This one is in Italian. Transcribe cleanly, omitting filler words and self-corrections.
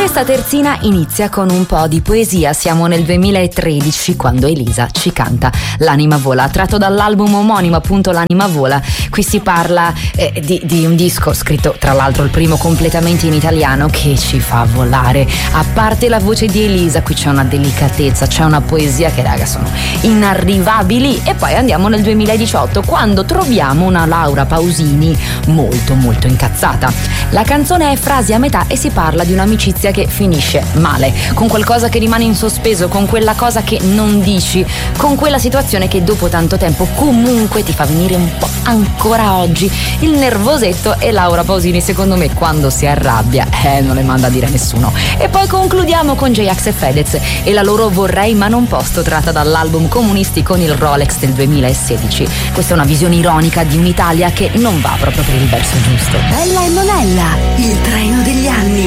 Questa terzina inizia con un po' di poesia. Siamo nel 2013 quando Elisa ci canta L'anima vola, tratto dall'album omonimo, appunto L'anima vola. Qui si parla di un disco scritto, tra l'altro il primo completamente in italiano, che ci fa volare. A parte la voce di Elisa, qui c'è una delicatezza, c'è una poesia che, raga, sono inarrivabili. E poi andiamo nel 2018 quando troviamo una Laura Pausini molto molto incazzata. La canzone è frasi a metà e si parla di un'amicizia che finisce male, con qualcosa che rimane in sospeso, con quella cosa che non dici, con quella situazione che dopo tanto tempo comunque ti fa venire un po' ancora oggi il nervosetto. E Laura Pausini, secondo me, quando si arrabbia non le manda a dire a nessuno. E poi concludiamo con J-Ax e Fedez e la loro Vorrei ma non posso, tratta dall'album Comunisti con il Rolex del 2016. Questa è una visione ironica di un'Italia che non va proprio per il verso giusto. Ella e Monella, il treno degli anni.